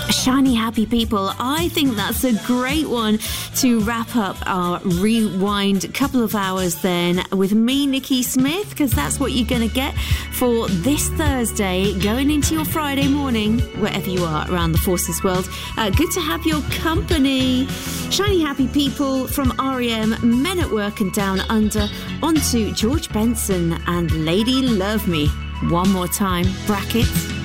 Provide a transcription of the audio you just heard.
Shiny Happy People. I think that's a great one to wrap up our rewind couple of hours then with me, Nikki Smith, because that's what you're going to get for this Thursday going into your Friday morning, wherever you are around the Forces world. Good to have your company. Shiny Happy People from R.E.M., Men at Work and Down Under, onto George Benson and Lady Love Me. One more time, brackets.